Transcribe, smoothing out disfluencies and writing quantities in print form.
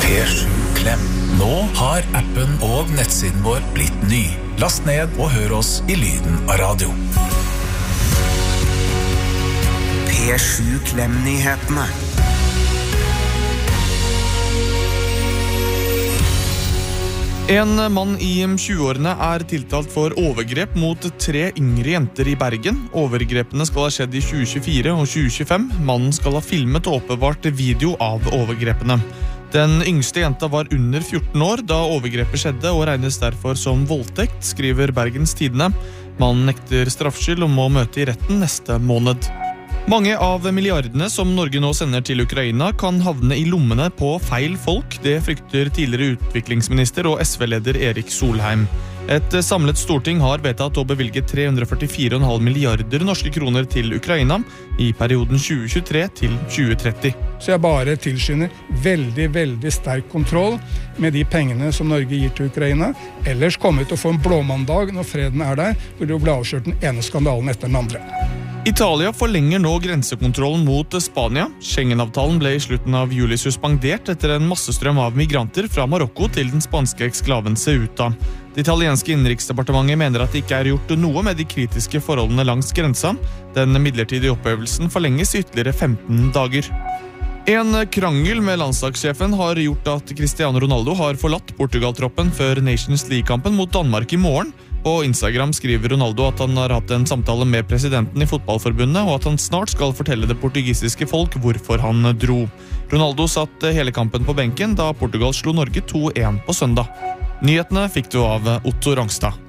P7 Klem. Nå har appen og nettsiden vår blitt ny. Last ned og hør oss i lyden av radio. P7 Klem-nyhetene. En mann i 20-årene tiltalt for overgrep mot 3 yngre jenter i Bergen. Overgrepene skal ha skjedd i 2024 og 2025. Mannen skal ha filmet og oppbevart video av overgrepene. Den yngste jenta var under 14 år da overgrepet skjedde og regnes derfor som voldtekt, skriver Bergens Tidende. Mannen nekter straffskyld og må møte i retten neste måned. Mange av milliardene som Norge nå sender til Ukraina kan havne i lommene på feil folk. Det frykter tidligere utviklingsminister og SV-leder Erik Solheim. Et samlet storting har vedtatt å bevilge 344,5 milliarder norske kroner til Ukraina i perioden 2023 til 2030. Så jeg bare tilskynder veldig sterk kontroll med de pengene som Norge gir til Ukraina. Ellers kommer vi til å få en blåmandag når freden der, hvor det blir avslørt den ene skandalen etter den andre. Italia forlenger nå grensekontrollen mot Spania. Schengen-avtalen ble i slutten av juli suspendert etter en massestrøm av migranter fra Marokko til den spanske eksklaven Ceuta. Det italienske innenriksdepartementet mener at det ikke gjort noe med de kritiske forholdene langs grensa. Den midlertidige oppøvelsen forlenges i ytterligere 15 dager. En krangel med landslagssjefen har gjort at Cristiano Ronaldo har forlatt Portugal-troppen før Nations League-kampen mot Danmark i morgen. På Instagram skriver Ronaldo at han har hatt en samtale med presidenten i fotballforbundet, og at han snart skal fortelle det portugisiske folk hvorfor han dro. Ronaldo satt hele kampen på benken da Portugal slo Norge 2-1 på søndag. Nyhetene fikk du av Otto Rangstad.